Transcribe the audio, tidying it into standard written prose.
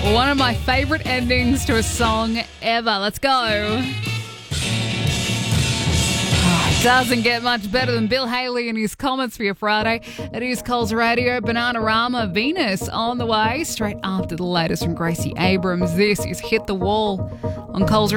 One of my favourite endings to a song ever. Let's go. It doesn't get much better than Bill Haley and his comments for your Friday. It is Coles Radio, Bananarama, Venus on the way, straight after the latest from Gracie Abrams. This is Hit the Wall on Coles